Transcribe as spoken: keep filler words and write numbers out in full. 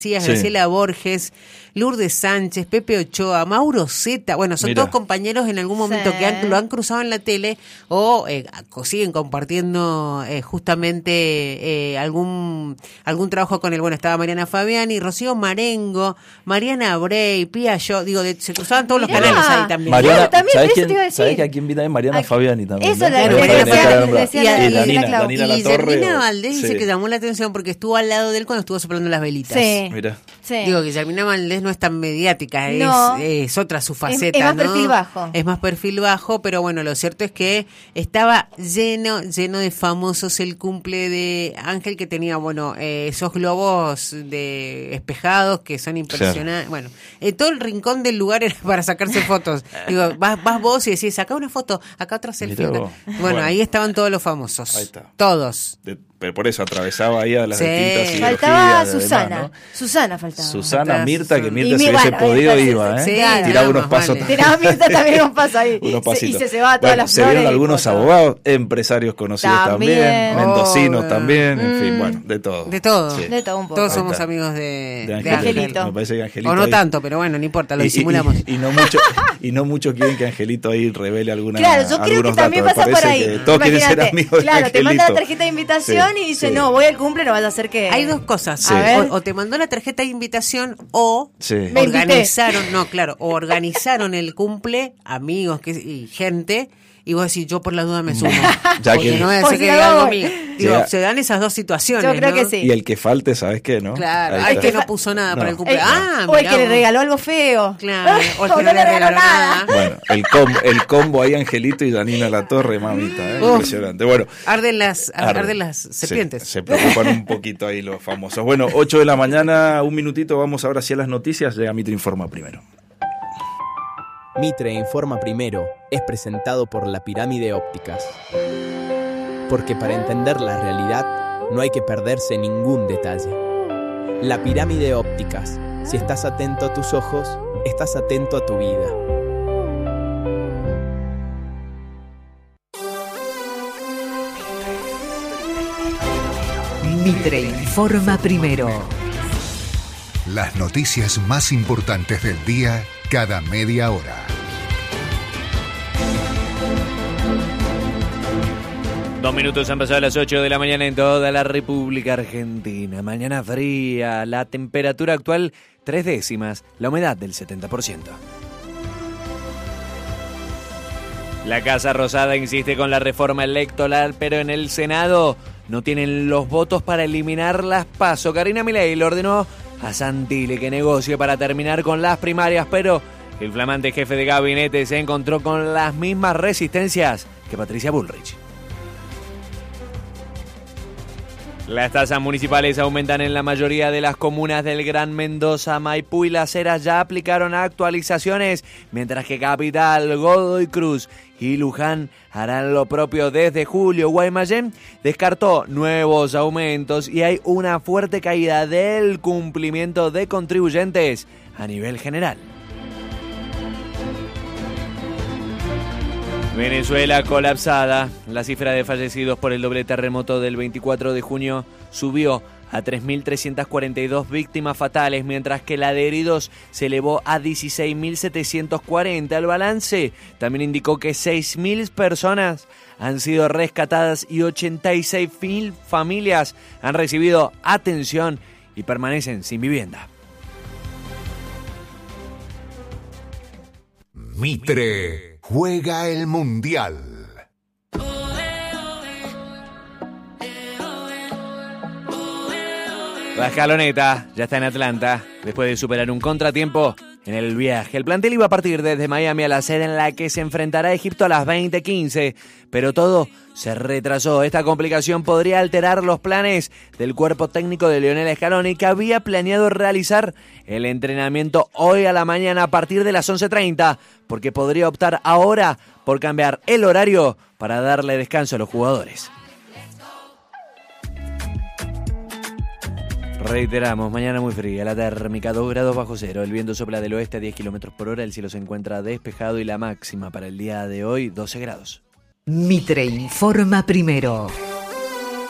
Sí. Graciela Borges, Lourdes Sánchez, Pepe Ochoa, Mauro Zeta, bueno, son Mira. todos compañeros en algún momento sí. que han, lo han cruzado en la tele o eh, siguen compartiendo eh, justamente eh, algún algún trabajo con él. Bueno, estaba Mariana Fabiani, Rocío Marengo, Mariana Brey, Pía Yo, digo, de, se cruzaban todos Mirá. los canales ahí también. Mariana, también, ¿sabés, quién, quién, ¿sabés que aquí invita también? Mariana a, Fabiani también. Eso, ¿no? la decía. Y Danina, Danina La Torre. Y Germina Valdés dice que llamó la atención porque estuvo al lado de él cuando estuvo soplando las velitas. Sí. Mira. Sí. Digo que Germina Valdés no es tan mediática, no. es, es otra su faceta, es, es más ¿no? perfil bajo. Es más perfil bajo, pero bueno, lo cierto es que estaba lleno, lleno de famosos el cumple de Ángel, que tenía, bueno, eh, esos globos de espejados que son impresionantes. Sí. Bueno, eh, todo el rincón del lugar era para sacarse fotos. Digo, vas, vas vos y decís, acá una foto, acá otra selfie. Acá. Bueno, bueno, ahí estaban todos los famosos. Ahí está. Todos. De, pero por eso atravesaba ahí a las sí. distintas ideologías. Faltaba Susana. Demás, ¿no? Susana faltaba. Susana, faltaba. Mirta, que Mirta y si hubiese bueno, podido entonces, iba, ¿eh? Sí, tiraba tiraba unos pasos. Vale. Tiraba Mirta también unos pasos ahí. unos pasitos. Y se cebaba todas bueno, las se flores. vieron algunos abogados, empresarios conocidos también, también mendocinos oh, también, en fin, bueno, de todo. De todo. Sí. De todo un poco. Todos somos amigos de, de, de Angelito. Me parece que Angelito. O no ahí, tanto, pero bueno, no importa, lo y, disimulamos. Y, y, y no mucho y no mucho quieren que Angelito ahí revele alguna Claro, yo creo que también datos. pasa por ahí. Todos quieren ser amigos de Claro, Angelito. te manda la tarjeta de invitación sí, y dice, sí. no, voy al cumple, no vaya a ser que... Hay dos cosas. Sí. O, o te mandó la tarjeta de invitación o sí. organizaron, no, claro, o organizaron el cumple, amigos que, y gente, y vos decís, yo por la duda me sumo. Ya porque que no voy a decir que diga algo mío. Digo, ya. se dan esas dos situaciones. Yo creo ¿no? que sí. Y el que falte, ¿sabes qué, no? Claro, Ahí hay está. que no puso nada no. para el cumple. El, ah, o el que le regaló algo feo. Claro, o el que no le regaló nada. Bueno, el combo, el combo ahí, Angelito y Danina La Torre, mamita, ¿eh? Impresionante. Bueno, arden las, arden, arden las serpientes. Se, se preocupan un poquito ahí los famosos. Bueno, ocho de la mañana, un minutito, vamos ahora hacia las noticias. Llega Mitre Informa primero. Mitre Informa Primero es presentado por La Pirámide Ópticas. Porque para entender la realidad no hay que perderse ningún detalle. La Pirámide Ópticas. Si estás atento a tus ojos, estás atento a tu vida. Mitre Informa Primero. Las noticias más importantes del día cada media hora. Dos minutos han pasado a las ocho de la mañana en toda la República Argentina. Mañana fría, la temperatura actual tres décimas, la humedad del setenta por ciento. La Casa Rosada insiste con la reforma electoral, pero en el Senado no tienen los votos para eliminar las PASO. Karina Milei le ordenó a Santilli que negocie para terminar con las primarias, pero el flamante jefe de gabinete se encontró con las mismas resistencias que Patricia Bullrich. Las tasas municipales aumentan en la mayoría de las comunas del Gran Mendoza. Maipú y Las Heras ya aplicaron actualizaciones, mientras que Capital, Godoy Cruz y Luján harán lo propio desde julio. Guaymallén descartó nuevos aumentos y hay una fuerte caída del cumplimiento de contribuyentes a nivel general. Venezuela colapsada. La cifra de fallecidos por el doble terremoto del veinticuatro de junio subió a tres mil trescientas cuarenta y dos víctimas fatales, mientras que la de heridos se elevó a dieciséis mil setecientos cuarenta. El balance también indicó que seis mil personas han sido rescatadas y ochenta y seis mil familias han recibido atención y permanecen sin vivienda. Mitre juega el Mundial. La escaloneta ya está en Atlanta después de superar un contratiempo en el viaje. El plantel iba a partir desde Miami a la sede en la que se enfrentará a Egipto a las veinte quince, pero todo se retrasó. Esta complicación podría alterar los planes del cuerpo técnico de Lionel Scaloni, que había planeado realizar el entrenamiento hoy a la mañana a partir de las once treinta, porque podría optar ahora por cambiar el horario para darle descanso a los jugadores. Reiteramos, mañana muy fría, la térmica dos grados bajo cero, el viento sopla del oeste a diez kilómetros por hora, el cielo se encuentra despejado y la máxima para el día de hoy doce grados. Mitre Informa Primero.